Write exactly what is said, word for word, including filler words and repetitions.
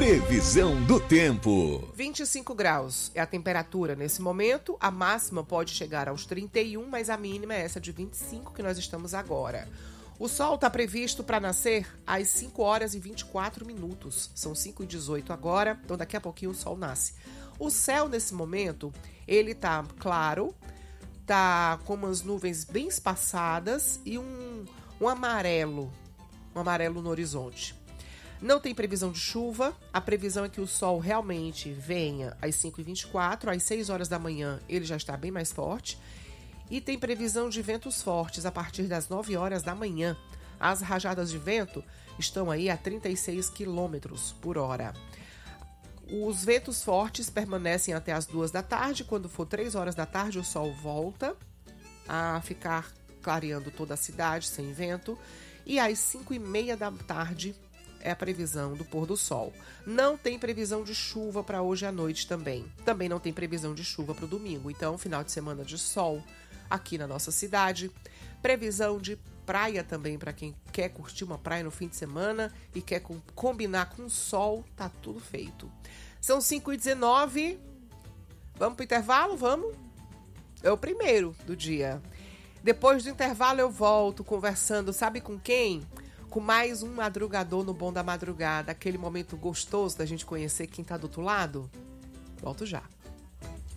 Previsão do tempo. vinte e cinco graus é a temperatura nesse momento. A máxima pode chegar aos trinta e um, mas a mínima é essa de vinte e cinco que nós estamos agora. O sol está previsto para nascer às cinco horas e vinte e quatro minutos. São cinco e dezoito agora, então daqui a pouquinho o sol nasce. O céu nesse momento, ele tá claro, tá com umas nuvens bem espaçadas e um, um amarelo, um amarelo no horizonte. Não tem previsão de chuva, a previsão é que o sol realmente venha às cinco e vinte e quatro, às seis horas da manhã ele já está bem mais forte. E tem previsão de ventos fortes a partir das nove horas da manhã. As rajadas de vento estão aí a trinta e seis quilômetros por hora. Os ventos fortes permanecem até as duas da tarde. Quando for três horas da tarde, o sol volta a ficar clareando toda a cidade sem vento. E às cinco e meia da tarde é a previsão do pôr do sol. Não tem previsão de chuva para hoje à noite também. Também não tem previsão de chuva para o domingo. Então, final de semana de sol aqui na nossa cidade. Previsão de praia também para quem quer curtir uma praia no fim de semana e quer com, combinar com o sol, tá tudo feito. São cinco e dezenove. Vamos pro intervalo? Vamos? É o primeiro do dia. Depois do intervalo eu volto conversando, sabe com quem? Com mais um madrugador no Bom da Madrugada, aquele momento gostoso da gente conhecer quem tá do outro lado. Volto já.